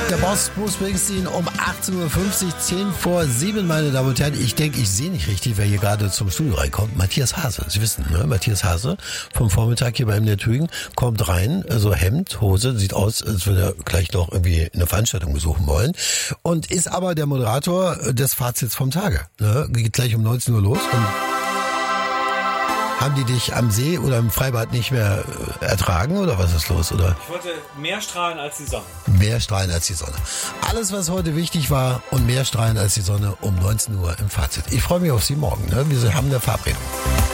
Der Boss Bruce Springsteen um 18.50 Uhr, 10 vor 7, meine Damen und Herren. Ich denke, ich sehe nicht richtig, wer hier gerade zum Studio reinkommt. Matthias Hase. Sie wissen, ne? Matthias Hase vom Vormittag hier bei MDR Tübingen kommt rein, also Hemd, Hose, sieht aus, als würde er gleich noch irgendwie eine Veranstaltung besuchen wollen. Und ist aber der Moderator des Fazits vom Tage. Ne? Geht gleich um 19 Uhr los und haben die dich am See oder im Freibad nicht mehr ertragen oder was ist los? Oder? Ich wollte mehr strahlen als die Sonne. Mehr strahlen als die Sonne. Alles, was heute wichtig war und mehr strahlen als die Sonne um 19 Uhr im Fazit. Ich freue mich auf Sie morgen. Ne? Wir haben eine Verabredung.